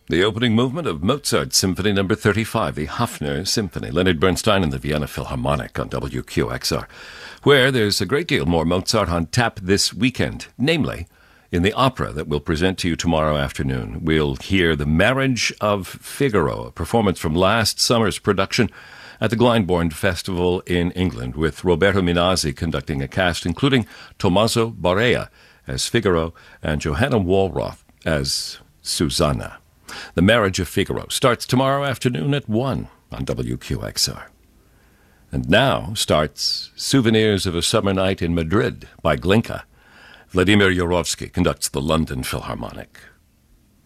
The opening movement of Mozart's Symphony No. 35, the Hafner Symphony. Leonard Bernstein and the Vienna Philharmonic on WQXR, where there's a great deal more Mozart on tap this weekend, namely in the opera that we'll present to you tomorrow afternoon. We'll hear The Marriage of Figaro, a performance from last summer's production at the Glyndebourne Festival in England, with Roberto Minazzi conducting a cast, including Tommaso Barea as Figaro and Johanna Wallroth as Susanna. The Marriage of Figaro starts tomorrow afternoon at 1 on WQXR. And now starts Souvenirs of a Summer Night in Madrid by Glinka. Vladimir Yorovsky conducts the London Philharmonic.